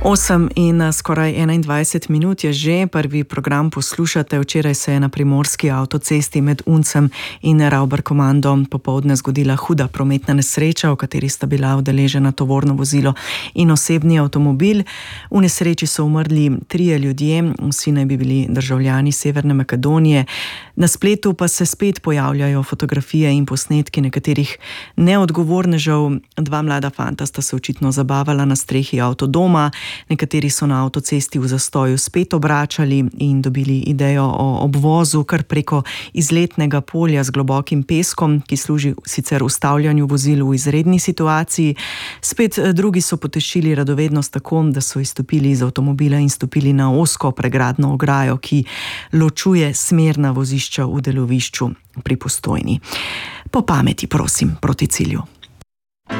8 in skoraj 21 minut je že, prvi program poslušate. Včeraj se je na primorski avtocesti med Uncem in Ravbarkomandom popoldne zgodila huda prometna nesreča, v kateri sta bila udeležena tovorno vozilo in osebni avtomobil. V nesreči so umrli 3 ljudje, vsi naj bi bili državljani Severne Makedonije. Na spletu pa se spet pojavljajo fotografije in posnetki nekaterih neodgovornežev. 2 mlada fanta sta se očitno zabavala na strehi avtodoma. Nekateri so na avtocesti v zastoju spet obračali in dobili idejo o obvozu kar preko izletnega polja z globokim peskom, ki služi sicer ustavljanju vozil v izredni situaciji. Spet drugi so potešili radovednost tako, da so izstopili iz avtomobila in stopili na ozko pregradno ograjo, ki ločuje smerna vozišča v delovišču pri Postojni. Po pameti, prosim, proti cilju.